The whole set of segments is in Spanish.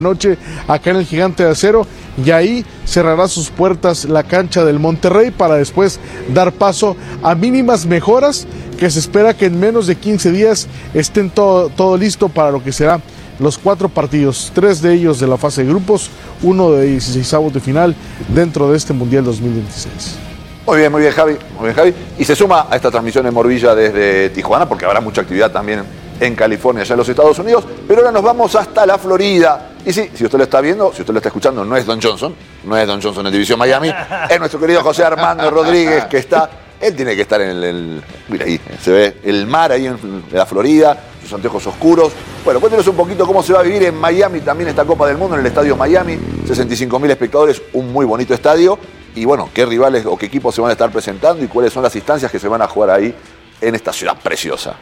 noche acá en el Gigante de Acero, y ahí cerrará sus puertas la cancha del Monterrey para después dar paso a mínimas mejoras que se espera que en menos de 15 días estén todo listo para lo que será los 4 partidos, 3 de ellos de la fase de grupos, 1 de 16avos de final dentro de este Mundial 2026. Muy bien, Javi. Y se suma a esta transmisión en Morvilla desde Tijuana, porque habrá mucha actividad también en California, allá en los Estados Unidos. Pero ahora nos vamos hasta la Florida. Y sí, si usted lo está viendo, si usted lo está escuchando, no es Don Johnson en División Miami, es nuestro querido José Armando Rodríguez, que está, él tiene que estar mira ahí, se ve el mar ahí en la Florida, sus anteojos oscuros. Bueno, cuéntenos un poquito cómo se va a vivir en Miami también esta Copa del Mundo, en el Estadio Miami, 65.000 espectadores, un muy bonito estadio. Y bueno, qué rivales o qué equipos se van a estar presentando y cuáles son las instancias que se van a jugar ahí en esta ciudad preciosa.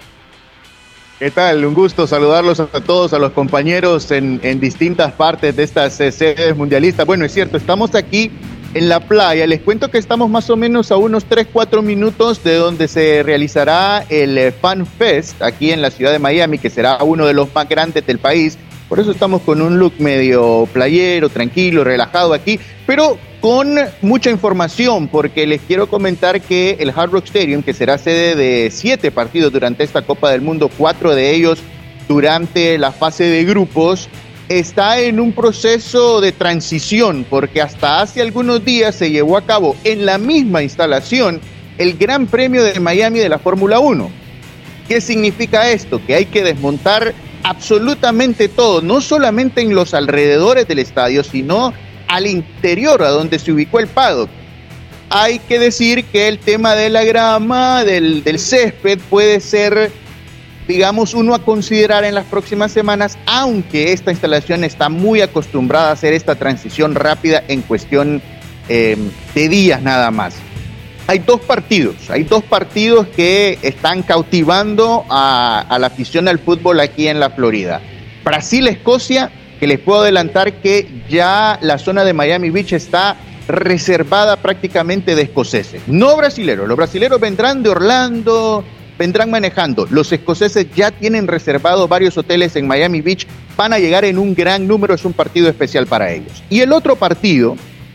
¿Qué tal? Un gusto saludarlos a todos, a los compañeros en distintas partes de estas sedes mundialistas. Bueno, es cierto, estamos aquí en la playa. Les cuento que estamos más o menos a unos 3-4 minutos de donde se realizará el Fan Fest aquí en la ciudad de Miami, que será uno de los más grandes del país. Por eso estamos con un look medio playero, tranquilo, relajado aquí, pero con mucha información, porque les quiero comentar que el Hard Rock Stadium, que será sede de 7 partidos durante esta Copa del Mundo, 4 de ellos durante la fase de grupos, está en un proceso de transición, porque hasta hace algunos días se llevó a cabo en la misma instalación el Gran Premio de Miami de la Fórmula 1. ¿Qué significa esto? Que hay que desmontar absolutamente todo, no solamente en los alrededores del estadio, sino al interior, a donde se ubicó el paddock. Hay que decir que el tema de la grama, del césped, puede ser, digamos, uno a considerar en las próximas semanas, aunque esta instalación está muy acostumbrada a hacer esta transición rápida en cuestión de días nada más. Hay dos partidos que están cautivando a la afición al fútbol aquí en la Florida. Brasil-Escocia, que les puedo adelantar que ya la zona de Miami Beach está reservada prácticamente de escoceses. No brasileros, los brasileros vendrán de Orlando, vendrán manejando. Los escoceses ya tienen reservado varios hoteles en Miami Beach, van a llegar en un gran número, es un partido especial para ellos. Y el otro partido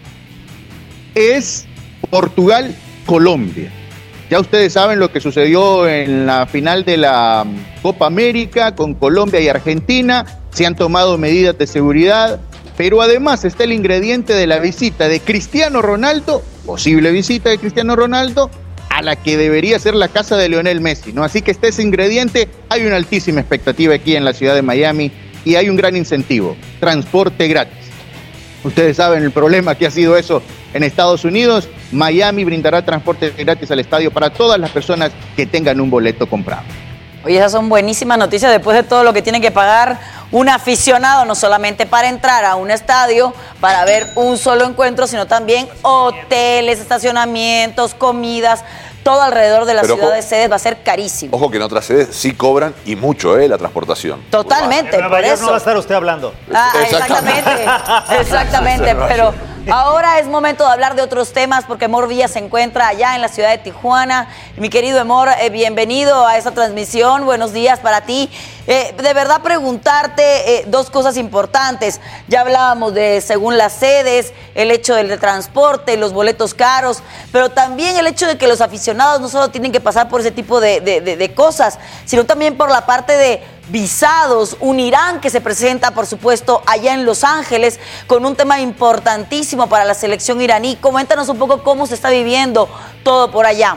es Portugal-Colombia. Ya ustedes saben lo que sucedió en la final de la Copa América con Colombia y Argentina. Se han tomado medidas de seguridad, pero además está el ingrediente de la visita de Cristiano Ronaldo, posible visita de Cristiano Ronaldo, a la que debería ser la casa de Lionel Messi, ¿no? Así que está ese ingrediente, hay una altísima expectativa aquí en la ciudad de Miami y hay un gran incentivo, transporte gratis. Ustedes saben el problema que ha sido eso en Estados Unidos. Miami brindará transporte gratis al estadio para todas las personas que tengan un boleto comprado. Oye, esas son buenísimas noticias después de todo lo que tiene que pagar un aficionado, no solamente para entrar a un estadio, para ver un solo encuentro, sino también hoteles, estacionamientos, comidas, todo alrededor de la ciudad de sedes va a ser carísimo. Ojo que en otras sedes sí cobran y mucho la transportación. Totalmente, por eso. No va a estar usted hablando. Exactamente, pero ahora es momento de hablar de otros temas porque Emor Villa se encuentra allá en la ciudad de Tijuana. Mi querido Emor, bienvenido a esta transmisión, buenos días para ti. De verdad preguntarte dos cosas importantes. Ya hablábamos de, según las sedes, el hecho del transporte, los boletos caros, pero también el hecho de que los aficionados no solo tienen que pasar por ese tipo de cosas, sino también por la parte de visados, un Irán que se presenta, por supuesto, allá en Los Ángeles, con un tema importantísimo para la selección iraní. Coméntanos un poco cómo se está viviendo todo por allá.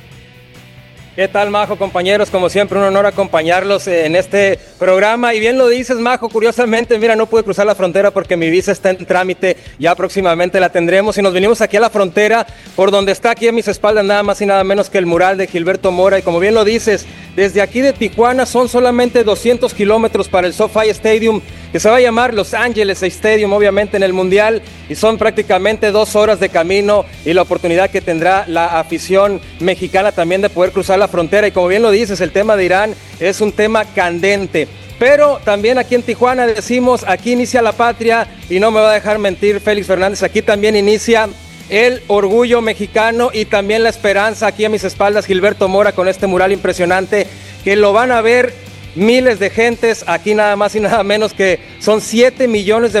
¿Qué tal, Majo, compañeros? Como siempre, un honor acompañarlos en este programa. Y bien lo dices, Majo, curiosamente, mira, no pude cruzar la frontera porque mi visa está en trámite, ya próximamente la tendremos. Y nos venimos aquí a la frontera, por donde está aquí a mis espaldas nada más y nada menos que el mural de Gilberto Mora. Y como bien lo dices, desde aquí de Tijuana son solamente 200 kilómetros para el SoFi Stadium, que se va a llamar Los Ángeles Stadium, obviamente en el Mundial, y son prácticamente 2 horas de camino y la oportunidad que tendrá la afición mexicana también de poder cruzar la frontera. Y como bien lo dices, el tema de Irán es un tema candente. Pero también aquí en Tijuana decimos, aquí inicia la patria, y no me va a dejar mentir Félix Fernández, aquí también inicia el orgullo mexicano y también la esperanza. Aquí a mis espaldas Gilberto Mora con este mural impresionante, que lo van a ver miles de gentes, aquí nada más y nada menos que son 7 millones de